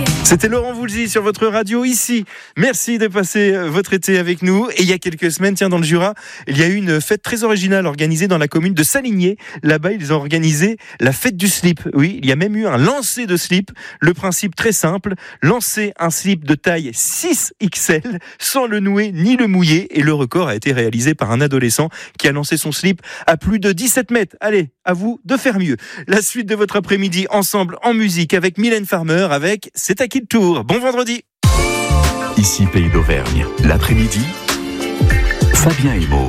C'était Laurent Voulzy sur votre radio ici. Merci de passer votre été avec nous. Et il y a quelques semaines, dans le Jura, il y a eu une fête très originale organisée dans la commune de Saligné. Là-bas, ils ont organisé la fête du slip. Oui, il y a même eu un lancer de slip. Le principe très simple, lancer un slip de taille 6XL sans le nouer ni le mouiller. Et le record a été réalisé par un adolescent qui a lancé son slip à plus de 17 mètres. Allez, à vous de faire mieux. La suite de votre après-midi ensemble en musique avec Mylène Farmer avec C'est à qui le tour. Bon vendredi. Ici Pays d'Auvergne, l'après-midi, Fabien et Maud.